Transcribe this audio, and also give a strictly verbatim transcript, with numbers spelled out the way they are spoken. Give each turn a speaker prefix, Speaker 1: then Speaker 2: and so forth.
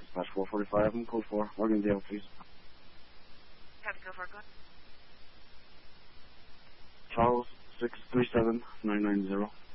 Speaker 1: Dispatch four forty-five and code four. Morgandale, please.
Speaker 2: Copy, go for it, go
Speaker 1: Charles six three seven nine nine zero.